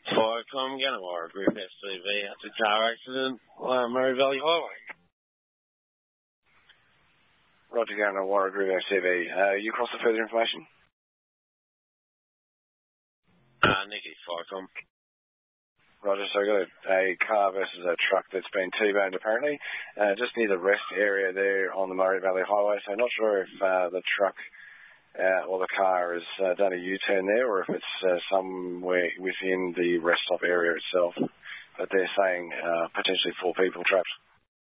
Firecom, Ganawara Group SCV. That's a car accident on Murray Valley Highway. Roger, Ganawara Group SCV. You cross the further information? Negative, Firecom. Roger, so we've got a car versus a truck that's been T-boned apparently, just near the rest area there on the Murray Valley Highway. So not sure if the truck or the car has done a U-turn there or if it's somewhere within the rest stop area itself. But they're saying potentially 4 people trapped.